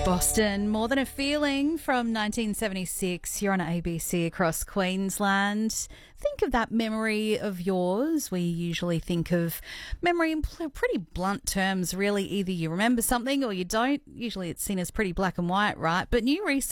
Boston, More Than a Feeling from 1976. You're on ABC across Queensland. Think of that memory of yours. We usually think of memory in pretty blunt terms, really. Either you remember something or you don't. Usually it's seen as pretty black and white, right? But new research